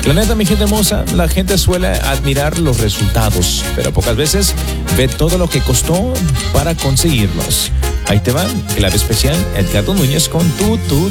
La neta, mi gente hermosa, la gente suele admirar los resultados, pero pocas veces ve todo lo que costó para conseguirlos. Ahí te va, clave especial, Edgardo Núñez con tu